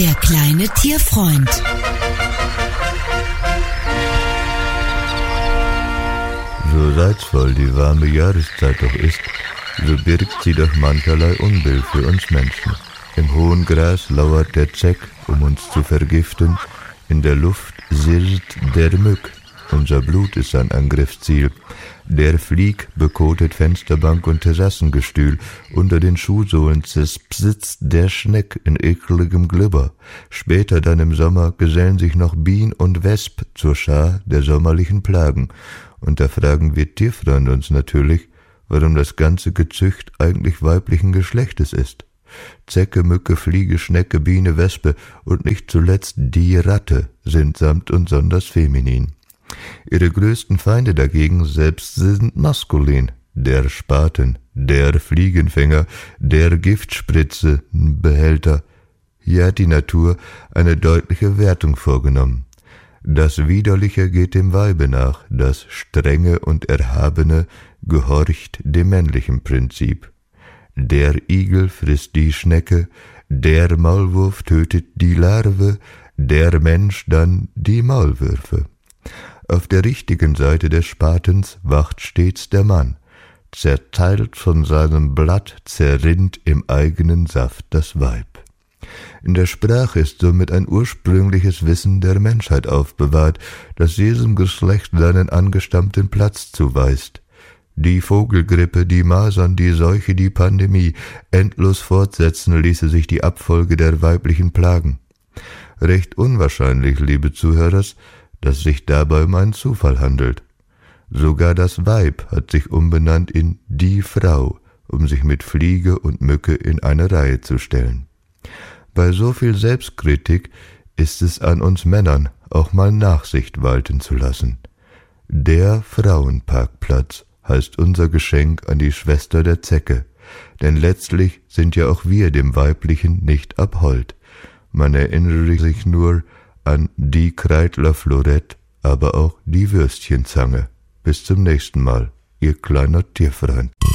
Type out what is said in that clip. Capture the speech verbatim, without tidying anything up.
Der kleine Tierfreund. So reizvoll die warme Jahreszeit doch ist, so birgt sie doch mancherlei Unbill für uns Menschen. Im hohen Gras lauert der Zeck, um uns zu vergiften, in der Luft sirrt der Mück, unser Blut ist sein Angriffsziel. Der Flieg bekotet Fensterbank und Terrassengestühl, unter den Schuhsohlen zerspsitzt der Schneck in ekeligem Glibber. Später dann im Sommer gesellen sich noch Bien und Wesp zur Schar der sommerlichen Plagen. Und da fragen wir Tierfreunde uns natürlich, warum das ganze Gezücht eigentlich weiblichen Geschlechtes ist. Zecke, Mücke, Fliege, Schnecke, Biene, Wespe und nicht zuletzt die Ratte sind samt und sonders feminin. Ihre größten Feinde dagegen selbst sind maskulin. Der Spaten, der Fliegenfänger, der Giftspritzenbehälter. Hier hat die Natur eine deutliche Wertung vorgenommen. Das Widerliche geht dem Weibe nach, das Strenge und Erhabene gehorcht dem männlichen Prinzip. Der Igel frisst die Schnecke, der Maulwurf tötet die Larve, der Mensch dann die Maulwürfe. Auf der richtigen Seite des Spatens wacht stets der Mann. Zerteilt von seinem Blatt, zerrinnt im eigenen Saft das Weib. In der Sprache ist somit ein ursprüngliches Wissen der Menschheit aufbewahrt, das diesem Geschlecht seinen angestammten Platz zuweist. Die Vogelgrippe, die Masern, die Seuche, die Pandemie, endlos fortsetzen ließe sich die Abfolge der weiblichen Plagen. Recht unwahrscheinlich, liebe Zuhörers, dass sich dabei um einen Zufall handelt. Sogar das Weib hat sich umbenannt in die Frau, um sich mit Fliege und Mücke in eine Reihe zu stellen. Bei so viel Selbstkritik ist es an uns Männern, auch mal Nachsicht walten zu lassen. Der Frauenparkplatz heißt unser Geschenk an die Schwester der Zecke, denn letztlich sind ja auch wir dem Weiblichen nicht abhold. Man erinnere sich nur an die Kreidler Florett, aber auch die Würstchenzange. Bis zum nächsten Mal, Ihr kleiner Tierfreund.